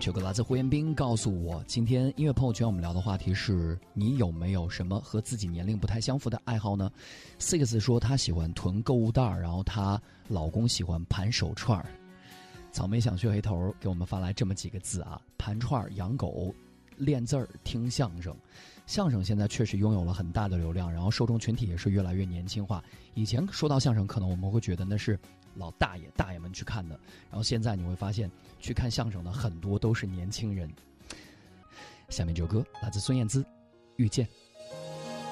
这个来自胡彦斌告诉我，今天音乐朋友圈我们聊的话题是你有没有什么和自己年龄不太相符的爱好呢？ Six 说他喜欢囤购物袋，然后她老公喜欢盘手串。草莓想学黑头给我们发来这么几个字啊：盘串、养狗、练字儿、听相声。相声现在确实拥有了很大的流量，然后受众群体也是越来越年轻化。以前说到相声，可能我们会觉得那是老大爷们去看的，然后现在你会发现去看相声的很多都是年轻人。下面这首歌来自孙燕姿，遇见。